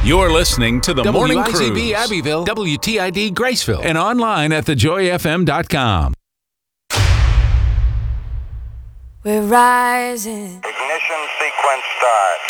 You're listening to The Morning Cruise. WIZB Abbeville, WTID Graceville, And online at thejoyfm.com. We're rising. Ignition sequence start.